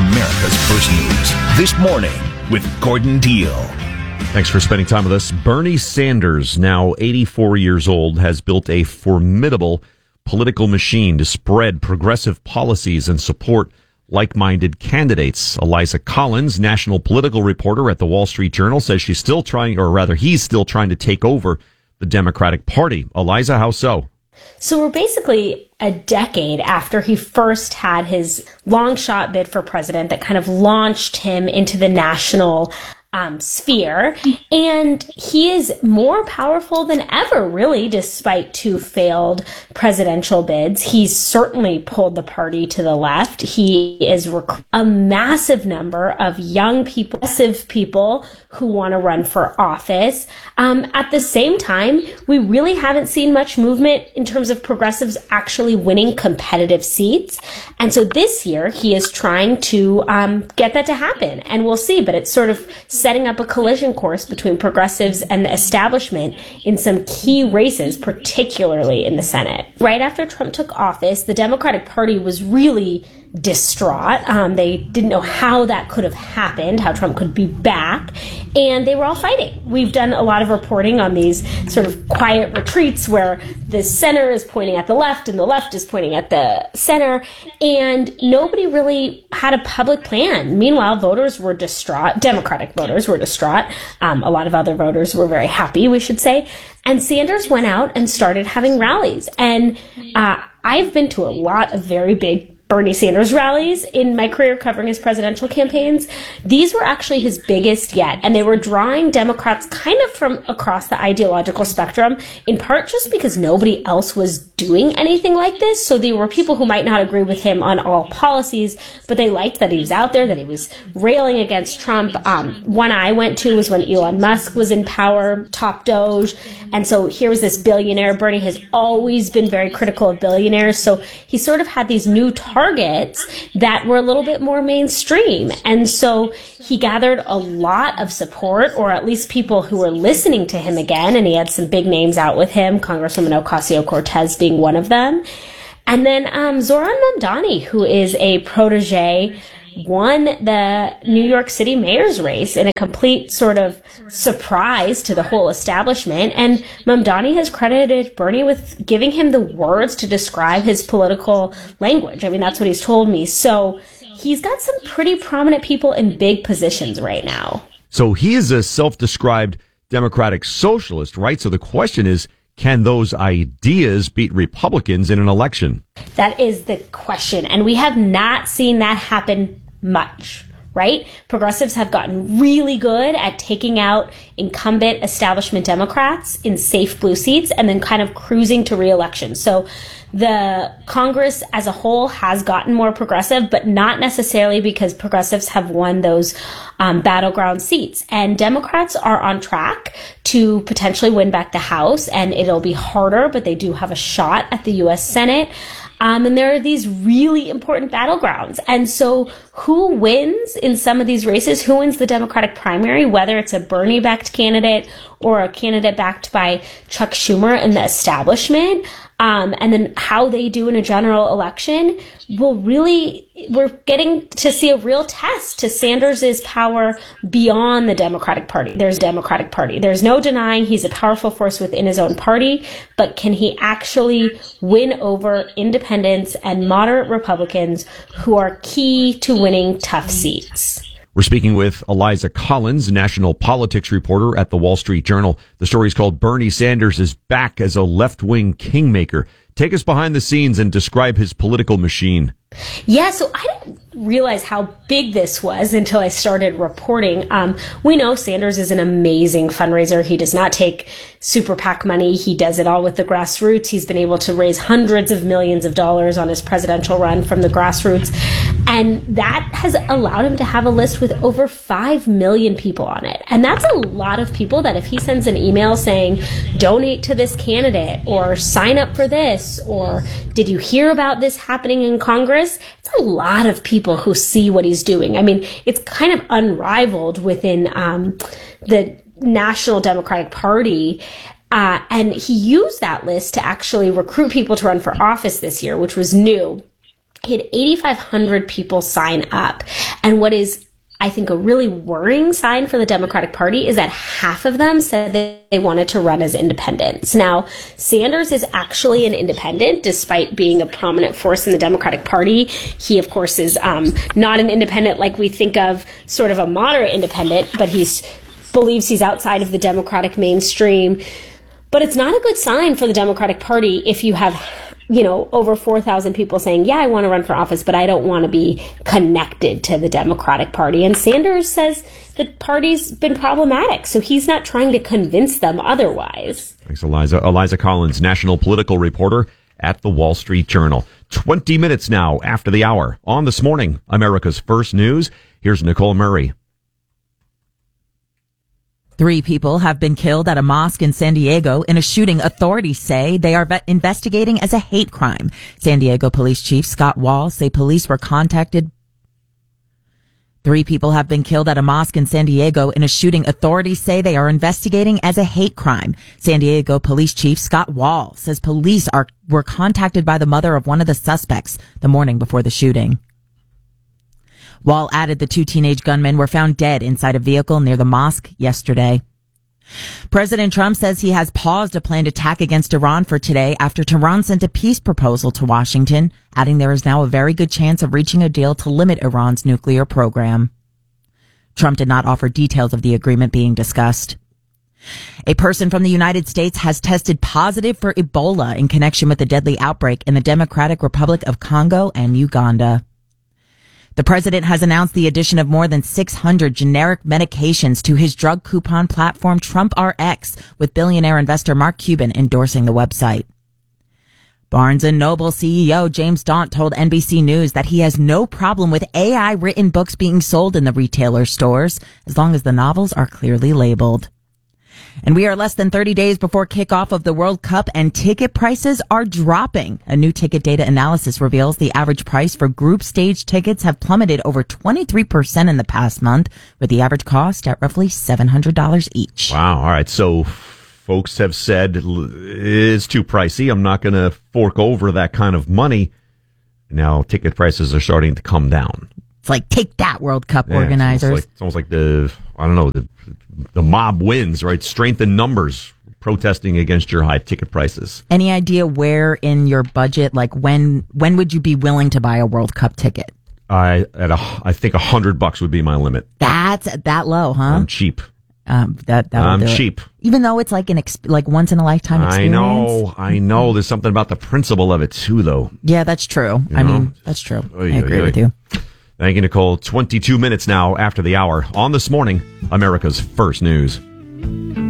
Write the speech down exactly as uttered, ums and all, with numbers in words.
America's First News. This Morning with Gordon Deal. Thanks for spending time with us. Bernie Sanders, now eighty-four years old, has built a formidable political machine to spread progressive policies and support like-minded candidates. Eliza Collins, national political reporter at the Wall Street Journal, says she's still trying, or rather he's still trying to take over the Democratic Party. Eliza, how so? So we're basically a decade after he first had his long shot bid for president that kind of launched him into the national um, sphere. And he is more powerful than ever, really, despite two failed presidential bids. He's certainly pulled the party to the left. He is rec- a massive number of young people, progressive people who want to run for office. Um, at the same time, we really haven't seen much movement in terms of progressives actually winning competitive seats. And so this year, he is trying to um, get that to happen. And we'll see, but it's sort of setting up a collision course between progressives and the establishment in some key races, particularly in the Senate. Right after Trump took office, the Democratic Party was really distraught. Um, they didn't know how that could have happened, how Trump could be back, and they were all fighting. We've done a lot of reporting on these sort of quiet retreats where the center is pointing at the left and the left is pointing at the center, and nobody really had a public plan. Meanwhile, voters were distraught. Democratic voters were distraught. Um, a lot of other voters were very happy, we should say. And Sanders went out and started having rallies. And uh, I've been to a lot of very big Bernie Sanders rallies in my career covering his presidential campaigns. These were actually his biggest yet, and they were drawing Democrats kind of from across the ideological spectrum, in part just because nobody else was doing anything like this. So there were people who might not agree with him on all policies, but they liked that he was out there, that he was railing against Trump. Um, one I went to was when Elon Musk was in power, top Doge. And so here was this billionaire. Bernie has always been very critical of billionaires. So he sort of had these new targets targets that were a little bit more mainstream. And so he gathered a lot of support, or at least people who were listening to him again. And he had some big names out with him, Congresswoman Ocasio-Cortez being one of them. And then um, Zoran Mamdani, who is a protege, won the New York City mayor's race in a complete sort of surprise to the whole establishment. And Mamdani has credited Bernie with giving him the words to describe his political language. I mean, that's what he's told me. So he's got some pretty prominent people in big positions right now. So he is a self-described Democratic socialist, right? So the question is, can those ideas beat Republicans in an election? That is the question. And we have not seen that happen much, right? Progressives have gotten really good at taking out incumbent establishment Democrats in safe blue seats and then kind of cruising to re-election. So the Congress as a whole has gotten more progressive, but not necessarily because progressives have won those um, battleground seats. And Democrats are on track to potentially win back the House, and it'll be harder, but they do have a shot at the U S Senate. Um, and there are these really important battlegrounds. And so who wins in some of these races? Who wins the Democratic primary, whether it's a Bernie-backed candidate or a candidate backed by Chuck Schumer and the establishment? Um, and then how they do in a general election will really, we're getting to see a real test to Sanders' power beyond the Democratic Party. There's Democratic Party. There's no denying he's a powerful force within his own party, but can he actually win over independents and moderate Republicans who are key to winning tough seats? We're speaking with Eliza Collins, national politics reporter at the Wall Street Journal. The story is called Bernie Sanders is Back as a Left-Wing Kingmaker. Take us behind the scenes and describe his political machine. Yeah, so I didn't realize how big this was until I started reporting. Um, we know Sanders is an amazing fundraiser. He does not take super PAC money. He does it all with the grassroots. He's been able to raise hundreds of millions of dollars on his presidential run from the grassroots. And that has allowed him to have a list with over five million people on it. And that's a lot of people that if he sends an email saying, donate to this candidate, or sign up for this, or did you hear about this happening in Congress? It's a lot of people who see what he's doing. I mean, it's kind of unrivaled within um, the National Democratic Party. Uh, and he used that list to actually recruit people to run for office this year, which was new. he had eighty-five hundred people sign up. And what is, I think, a really worrying sign for the Democratic Party is that half of them said that they wanted to run as independents. Now, Sanders is actually an independent, despite being a prominent force in the Democratic Party. He, of course, is um, not an independent like we think of, sort of a moderate independent, but he's believes he's outside of the Democratic mainstream. But it's not a good sign for the Democratic Party if you have, you know, over four thousand people saying, yeah, I want to run for office, but I don't want to be connected to the Democratic Party. And Sanders says the party's been problematic, so he's not trying to convince them otherwise. Thanks, Eliza. Eliza Collins, national political reporter at the Wall Street Journal. twenty minutes now after the hour. On This Morning, America's First News, here's Nicole Murray. Three people have been killed at a mosque in San Diego in a shooting authorities say they are investigating as a hate crime. San Diego Police Chief Scott Wall say police were contacted. Three people have been killed at a mosque in San Diego in a shooting authorities say they are investigating as a hate crime. San Diego Police Chief Scott Wall says police are were contacted by the mother of one of the suspects the morning before the shooting. Wall added the two teenage gunmen were found dead inside a vehicle near the mosque yesterday. President Trump says he has paused a planned attack against Iran for today after Tehran sent a peace proposal to Washington, adding there is now a very good chance of reaching a deal to limit Iran's nuclear program. Trump did not offer details of the agreement being discussed. A person from the United States has tested positive for Ebola in connection with the deadly outbreak in the Democratic Republic of Congo and Uganda. The president has announced the addition of more than six hundred generic medications to his drug coupon platform Trump R X, with billionaire investor Mark Cuban endorsing the website. Barnes and Noble C E O James Daunt told N B C News that he has no problem with A I-written books being sold in the retailer stores, as long as the novels are clearly labeled. And we are less than thirty days before kickoff of the World Cup, and ticket prices are dropping. A new ticket data analysis reveals the average price for group stage tickets have plummeted over twenty-three percent in the past month, with the average cost at roughly seven hundred dollars each. Wow. All right. So folks have said it's too pricey. I'm not going to fork over that kind of money. Now ticket prices are starting to come down. It's like, take that, World Cup yeah, organizers. It's almost, like, it's almost like the, I don't know, the, the mob wins, right? Strength in numbers protesting against your high ticket prices. Any idea where in your budget, like when when would you be willing to buy a World Cup ticket? I at a, I think a hundred bucks would be my limit. That's that low, huh? I'm cheap. Um, that that I'm do cheap. It. Even though it's like an exp- like once in a lifetime experience. I know, I know. There's something about the principle of it too, though. Yeah, that's true. You I know? mean, that's true. Oy, I agree oy, oy. with you. Thank you, Nicole. twenty-two minutes now after the hour. On This Morning, America's First News.